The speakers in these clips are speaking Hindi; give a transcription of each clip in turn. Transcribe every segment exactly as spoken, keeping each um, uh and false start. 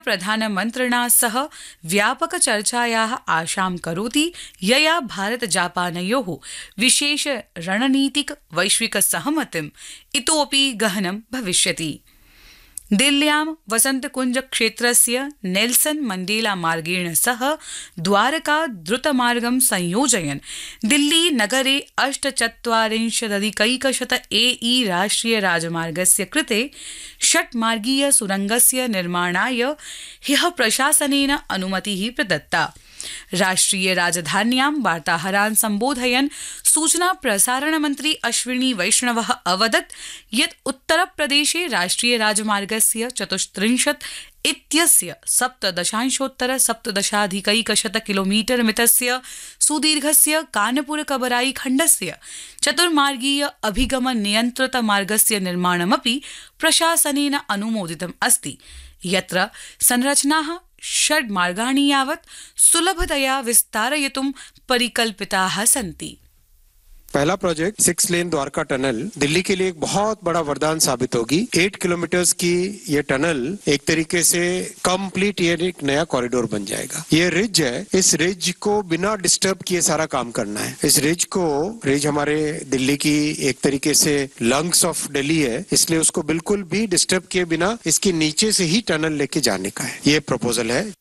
प्रधानमन्त्रिणा सह व्यापकचर्चायाः आशां करोति यया भारत-जापानयोः विशेष रणनीतिक वैश्विक सहमतिम् इतोऽपि गहनं भविष्यति। दिल्ल्यां वसन्तकुञ्ज क्षेत्रस्य नेल्सन मण्डेला मार्गेण सह द्वारका द्रुतमार्गं संयोजयन् दिल्ली नगरे अष्टचत्वारिंशदधिकैकशत ए ई राष्ट्रिय राजमार्गस्य कृते षट्मार्गीय सुरङ्गस्य निर्माणाय ह्यः प्रशासनेन अनुमतिः प्रदत्ता। राष्ट्रिय राजधान्यां वार्ताहरान् सम्बोधयन् सूचना प्रसारण मन्त्री अश्विनी वैष्णवः अवदत् यत् उत्तरप्रदेशे राष्ट्रिय राजमार्गस्य चतुस्त्रिंशत् इत्यस्य सप्तदशांशोत्तर सप्तदशाधिकैकशत किलोमीटर मितस्य सुदीर्घस्य कानपुर कबराई खण्डस्य चतुर्मार्गीय अभिगम नियन्त्रित मार्गस्य निर्माणमपि प्रशासनेन अनुमोदितम् अस्ति, यत्र संरचनाः षड् मार्गाणि यावत् सुलभतया विस्तारयितुं परिकल्पिताः सन्ति। पहला project six lane Dwarka tunnel Delhi के लिए एक बहुत बड़ा वरदान साबित होगी। एट किलोमीटर्स की ये टनल एक तरीके से कंप्लीट ये एक नया कॉरिडोर बन जाएगा। ये रिज है, इस रिज को बिना डिस्टर्ब किए सारा काम करना है। इस रिज को रिज हमारे दिल्ली की एक तरीके से लंग्स ऑफ दिल्ली है, इसलिए उसको बिल्कुल भी डिस्टर्ब किए बिना इसके नीचे से ही टनल लेके जाने का है। ये प्रपोजल है।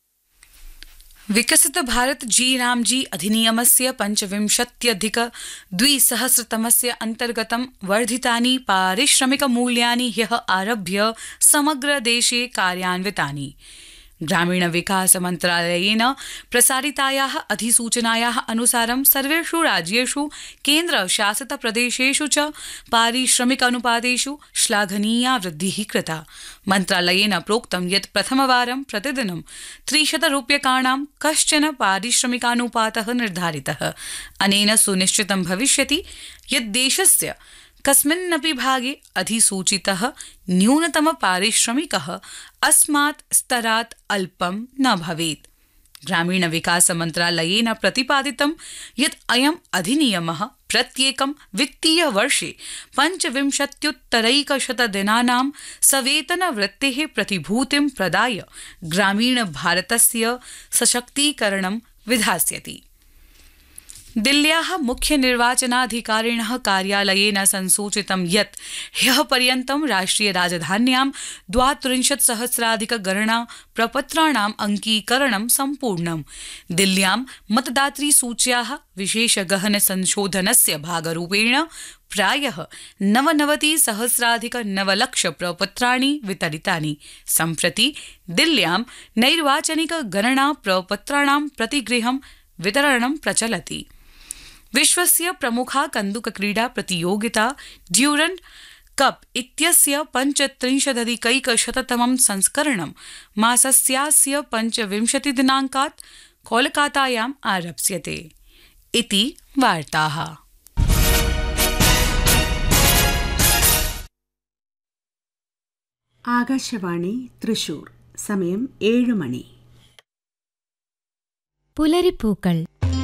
विकसित भारत जी रामजी अधिनियमस्य पंचविंशत्यधिक द्विसहस्रतमस्य अंतर्गतं वर्धितानि पारिश्रमिकमूल्यानि ह्यः आरभ्य समग्र देशे कार्यान्वितानि। ग्रामीण विकास मन्त्रालयेन प्रसारितायाः अधिसूचनायाः अनुसारं सर्वेषु राज्येषु केन्द्रशासित प्रदेशेषु च पारिश्रमिक अनुपातेषु श्लाघनीया वृद्धिः कृता। मन्त्रालयेन प्रोक्तं यत् प्रथमवारं प्रतिदिनं त्रिशत रूप्यकाणां कश्चन पारिश्रमिकानुपातः निर्धारितः। अनेन सुनिश्चितं भविष्यति यत् देशस्य कस्मिन्नपि भागे अधिसूचितः न्यूनतम पारिश्रमिकः अस्मात् स्तरात् अल्पं न भवेत्। ग्रामीण विकास मन्त्रालयेन प्रतिपादितं यत् अयम् अधिनियमः प्रत्येकं वित्तीय वर्षे पञ्चविंशत्युत्तरैकशत दिनानां सवेतनवृत्तेः प्रतिभूतिं प्रदाय ग्रामीण भारतस्य सशक्तीकरणं विधास्यति। दिल्ल्याः मुख्य निर्वाचनाधिकारिणः कार्यालयेन संसूचितं यत् ह्यः पर्यन्तं राष्ट्रिय राजधान्यां द्वात्रिंशत् सहस्राधिक गणना प्रपत्राणाम् अङ्कीकरणं सम्पूर्णम्। दिल्ल्यां मतदातृ सूच्याः विशेष गहन संशोधनस्य भागरूपेण प्रायः नवनवति सहस्राधिक नवलक्ष प्रपत्राणि वितरितानि। सम्प्रति दिल्ल्यां नैर्वाचनिक गणना प्रपत्राणां प्रतिगृहं वितरणं प्रचलति। विश्वस्य प्रमुखा कन्दुकक्रीडा प्रतियोगिता ड्यूरण्ड् कप इत्यस्य पञ्चत्रिंशदधिकैकशततमं संस्करणं मासस्यास्य पञ्चविंशतिदिनाङ्कात् कोलकातायाम् आरप्स्यते। इति वार्ताः। ആകാശവാണി തൃശൂർ. സമയം ഏഴ് മണി. പുലരിപ്പൂക്കൾ.